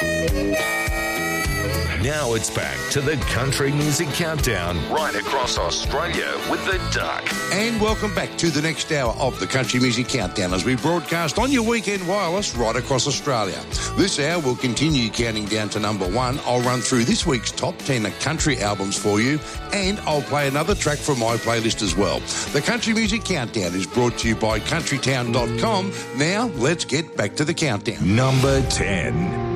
Now it's back to the Country Music Countdown right across Australia with the Duck. And welcome back to the next hour of the Country Music Countdown as we broadcast on your weekend wireless right across Australia. This hour will continue counting down to number one. I'll run through this week's top 10 country albums for you, and I'll play another track from my playlist as well. The Country Music Countdown is brought to you by countrytown.com. Now, let's get back to the countdown. Number 10.